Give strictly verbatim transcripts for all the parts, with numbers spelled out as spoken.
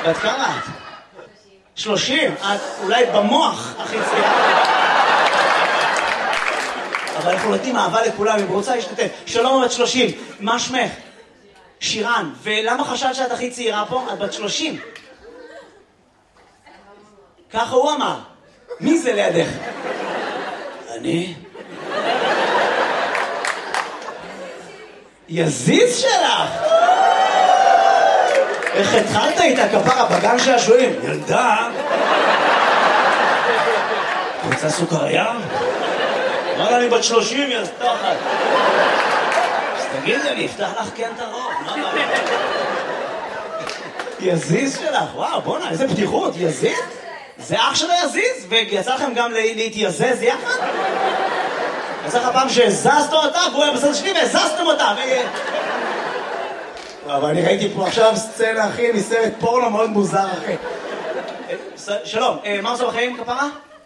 בת כמה את? שלושים. את אולי במוח הכי צעירה. אבל אנחנו נותנים אהבה לכולם, אם רוצה להשתתף. שלום, בת שלושים. מה שמך? שירן. ולמה חשבת שאת הכי צעירה פה? את בת שלושים. ככה הוא אמר. מי זה לידך? אני? יזיז שלך! איך התחלת איתה כפרה בגן שעשועים? ילדה? רוצה סוכריה? אמרה אני בת שלושים, יא תחת. אז תגידי, אני אפתח לך כן את הרוב. מה מה? יזיז שלך, וואו, בוא'נה, איזה פתיחות, יזיז? זה אח שלו יזיז? ויצא לכם גם להתייזז יחד? יצא לך פעם שהזזת אותה, והוא היה בסדר שלי והזזתם אותה, ו... אבל אני ראיתי פה עכשיו סצנה, אחי, מסרט פורנו מאוד מוזר, אחי. שלום, מה עושה בחיים, כפרה?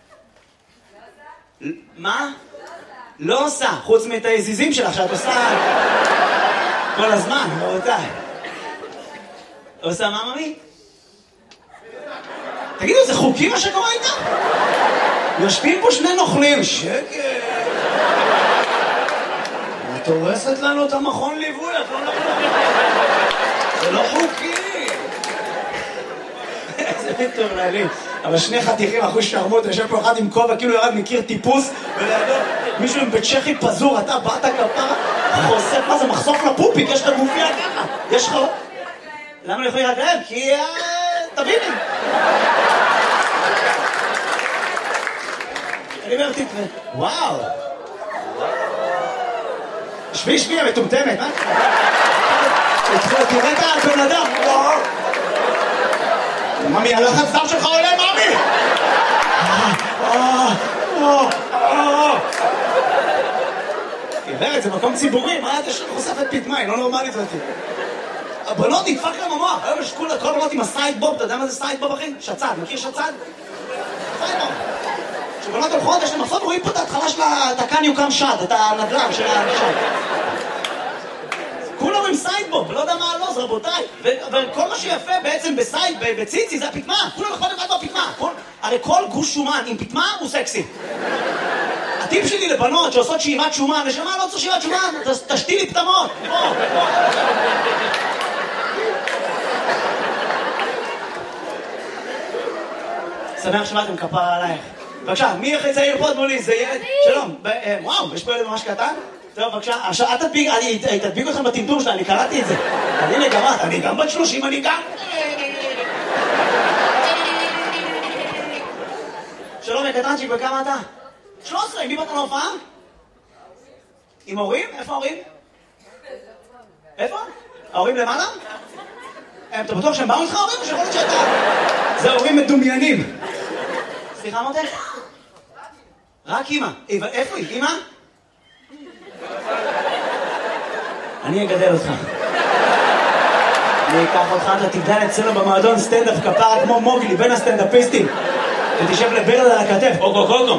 מה? לא עושה, חוץ מאת היזיזים שלך, שאת עושה כל הזמן, רבותיי. עושה מה, ממי? תגידו, זה חוקי מה שקורה איתה? יושבים פה שני נוכלים, שקט. את הורסת לנו את המכון ליווי, את לא נוכלים. זה לא חוקי. איזה מטורללים. אבל שני חתיכים אחוז שרמות, יושב פה אחד עם כובע, כאילו ירד מכיר טיפוס, ולידו מישהו עם בית צ'כי פזור, אתה באת כפרה, חושף, מה זה, מחשוף לפופיק, יש לך גופיה ככה, יש לך... למה אני יכולים להגרב? כי... תביני. אני אומר, תתראה, וואו. שבי, שבי, המטומטמת, מה? תראה את הבן אדם, וואו. ממי, הלחץ דם שלך עולה, ממי! עברת, זה מקום ציבורי, מה אתה חושפת פתמה, היא לא נורמלית אותי. הבנות נדפק להם המוח, היום יש כל הבנות עם הסיידבוב, אתה יודע מה זה סיידבוב, אחי? שצד, מכיר שצד? סיידבוב. כשבנות הולכות, יש להם מחסות, רואים פה את ההתחלה של התקן יוקם שד, את הנדל"ן של השד. כולם עם סיידבוב, ולא יודע מה הלוז, רבותיי. וכל מה שיפה בעצם בסייד, בציצי, זה הפתמה. כולם לכל אחד בפתמה. הרי כל גוש שומן עם פתמה הוא סקסי. הטיפ שלי לבנות שעושות שאיבת שומן, נשמה, לא צריך שאיבת שומן, תשתי לי פתמות. שמח שבאתם כפרה עלייך. בבקשה, מי הכי צעיר פה מולי? זה ילד? שלום. וואו, יש פה ילד ממש קטן? טוב, בבקשה, עכשיו, אל תדביק, אני תדביק אתכם בטמטום שלה, אני קראתי את זה. אני לגמרת, אני גם בת שלושים, אני גם... שלום, קטנצ'יק, וכמה אתה? שלוש עשרה, עם מי באת להופעה? עם הורים? איפה ההורים? איפה? ההורים למעלה? אתה בטוח שהם באו איתך ההורים? או שיכול להיות שאתה... זה הורים מדומיינים. סליחה, מותק? רק אמא. איפה היא? אמא? אני אגדל אותך. אני אקח אותך, אתה תגדל אצלנו במועדון סטנדאפ כפרה כמו מוגלי, בין הסטנדאפיסטים. ותשב לברד על הכתף, אוגו קוקו.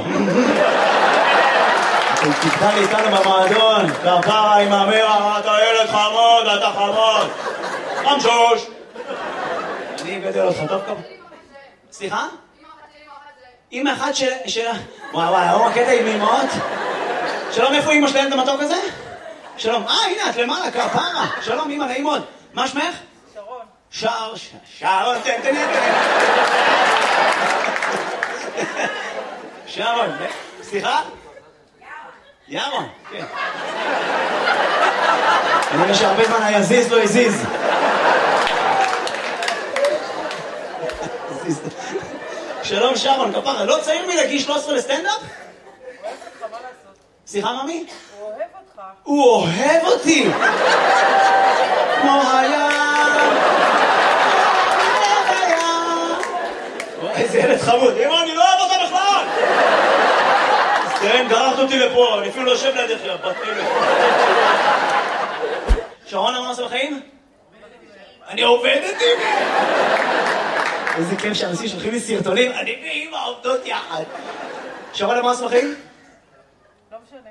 תגדל איתנו במועדון, כפרה עם המרה, אתה ילד חמוד, אתה חמוד. חמשוש. אני אגדל אותך, טוב כמה. סליחה? אמא אחת של... וואי וואי, היום הקטע עם אמאות. שלום, איפה אמא שלהם את המתוק הזה? שלום, אה, הנה, את למעלה, כפרה. שלום, אמא, נעים מאוד. מה שמך? שרון. שר... שרון, תן, תן, תן. שרון, סליחה? ירון. ירון, כן. אני רואה שהרבה זמן היזיז לא הזיז. שלום, שרון, כפרה. לא צעיר מלהגיש שלוש עשרה לסטנדאפ? אוהב אותך, מה לעשות? סליחה, ממי? הוא אוהב אותך. הוא אוהב אותי! כמו הים! איזה ילד חמוד! אמא, אני לא אוהב אותה בכלל! אז כן, גררת אותי לפה, אני אפילו לא יושב לידך, יא בת אלה. שרון, מה עושה בחיים? אני עובדת עם אמא! איזה כיף שאנשים שולחים לי סרטונים, אני ואמא עובדות יחד. שרון, מה עושה בחיים? לא משנה.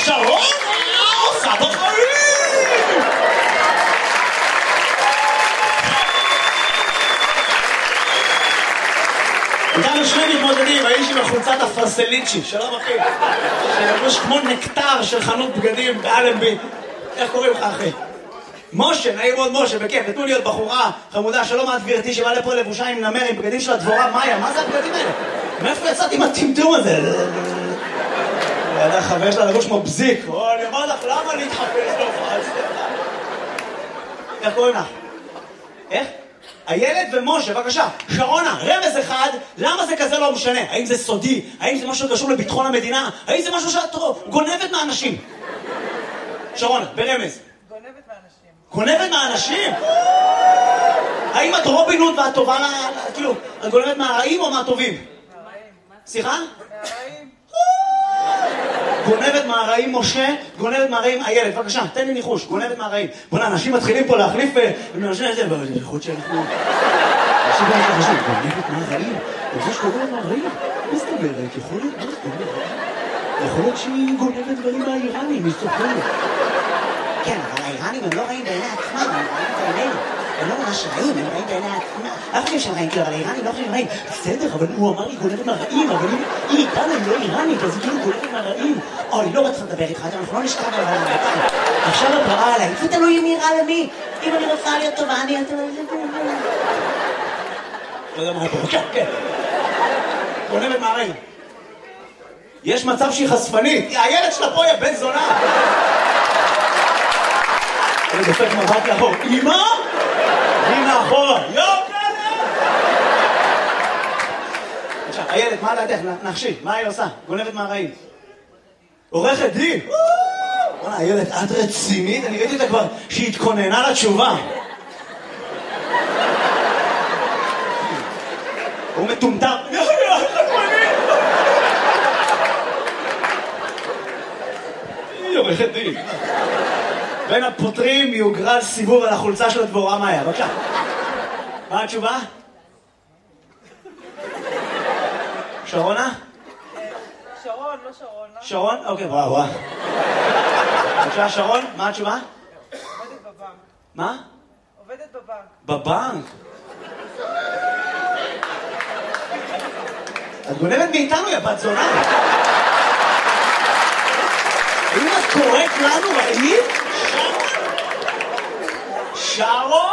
שרונה עושה בחיים! איתנו שני מתמודדים, האיש עם החולצת הפרסליצ'י, שלום אחי, שלבוש כמו נקטר של חנות בגדים באלנבי. איך קוראים לך אחי? משה, נעים מאוד משה, בכיף, תנו לי עוד בחורה חמודה, שלום את גברתי שבא לפה לבושה עם נמר, עם בגדים של הדבורה מאיה, מה זה הבגדים האלה? מאיפה יצאתי עם הטמטום הזה? ידע חבר שלה לבוש כמו בזיק, או אני אומר לך, למה להתחפש להופעה? איך קוראים לך? איך? הילד ומשה, בבקשה, שרונה, רמז אחד, למה זה כזה לא משנה? האם זה סודי? האם זה משהו קשור לביטחון המדינה? האם זה משהו שאת גונבת מהאנשים? שרונה, ברמז. גונבת מהאנשים. גונבת מהאנשים? האם את רובין הוד ואת טובה, כאילו, את גונבת מהרעים או מהטובים? מהרעים. סליחה? מהרעים. גונבת מהרעים משה, גונבת מהרעים הילד, בבקשה, תן לי ניחוש, גונבת מהרעים. בוא'נה, אנשים מתחילים פה להחליף ומאנשים את זה, אבל יכול להיות שאנחנו... אנשים לא יכולים לחשוב, גונבת מהרעים? זה שגונבת מהרעים? מה זאת אומרת? יכול להיות, מה זאת אומרת? יכול להיות שהיא גונבת דברים מהאיראנים, היא סופרת. כן, אבל האיראנים הם לא רעים בעיני עצמם, הם רעים בעינינו. הם לא ממש רעים, הם רעים בעיני עצמם. אף חושב שהם רעים, אבל האיראנים לא חושבים רעים. בסדר, אבל הוא אמר לי גונבת מהרעים, אבל היא איתנו, היא לא איראנית, אז היא כאילו גונבת מהרעים. אוי, לא רוצה לדבר איתך, אנחנו לא נשכב על הרעיון. עכשיו את רואה עליי, זה תלוי מי רע למי. אם אני רוצה להיות טובה, אני... לא יודע מה פה, כן, כן. גונבת מהרעים. יש מצב שהיא חשפנית, הילד שלה פה היא בן זונה. אני דופק מבט לאחור, אמא? הנה אחורה, יו כלב! עכשיו, הילד, מה לדעתך? נחשי, מה היא עושה? גונבת מהרעים. עורכת דין! וואלה, הילד, את רצינית? אני ראיתי אותה כבר שהיא התכוננה לתשובה. הוא מטומטם. היא עורכת דין. בין הפותרים יוגרל סיבוב על החולצה של הדבורה מאיה. בבקשה. מה התשובה? שרונה? שרון, לא שרונה. שרון? אוקיי, וואו, וואו. בבקשה, שרון, מה התשובה? עובדת בבנק. מה? עובדת בבנק. בבנק? את גונבת מאיתנו, יא בת זונה? האם את קוראת לנו רעים? שרון!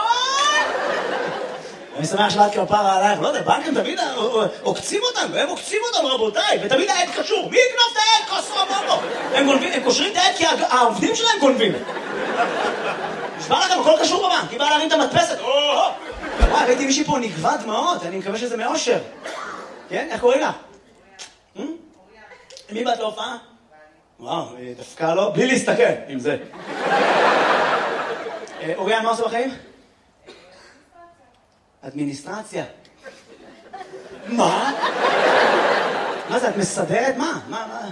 אני שמח שלאת כפרה עלייך, לא יודע, בנקים תמיד עוקצים אותנו, הם עוקצים אותנו רבותיי, ותמיד העד קשור. מי יקנוף את העד? כוסו בובו! הם קושרים את העד כי העובדים שלהם גונבים. נשמע לכם, הכל קשור בבנק, היא באה להרים את המדפסת. וואי, ראיתי מישהי פה נגבה דמעות, אני מקווה שזה מאושר. כן? איך קוראים לה? מי באת להופעה? וואו, דווקא לא, בלי להסתכל עם זה. אוריאן, מה עושה בחיים? אדמיניסטרציה. מה? מה זה, את מסדרת? מה? מה, מה?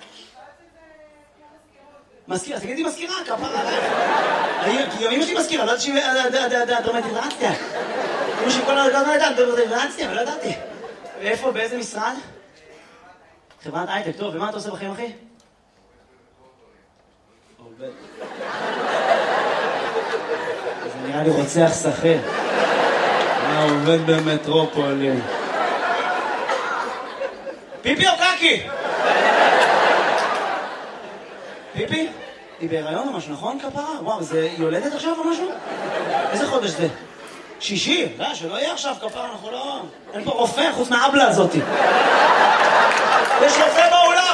מזכירה, תגידי מזכירה, כפרה עלייך. כי אמא שלי מזכירה, לא יודעת שהיא דרמטיזציה. אמא שלי כל הדקות לא יודעת, דרמטיזציה, לא ידעתי. ואיפה, באיזה משרד? חברת הייטק, טוב, ומה אתה עושה בחיים, אחי? עובד. זה נראה לי רוצח שכיר. מה עובד במטרופולין? פיפי או קקי? פיפי? היא בהיריון או משהו, נכון כפרה? וואו, זה יולדת עכשיו או משהו? איזה חודש זה? שישי? לא, שלא יהיה עכשיו כפרה, אנחנו לא... אין פה רופא חוץ מהאבלה הזאת. יש רופא באולם!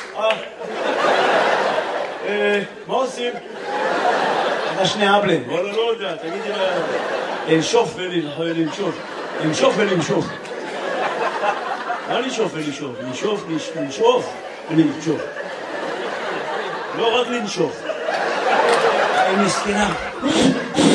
מה עושים? אתה שני אבלים. וואלה, לא יודע, תגידי לה... לנשוף ולנשוף. לנשוף ולנשוף. לא לנשוף ולנשוף. לנשוף, לנשוף ולנשוף. לא רק לנשוף. היא מסכנה.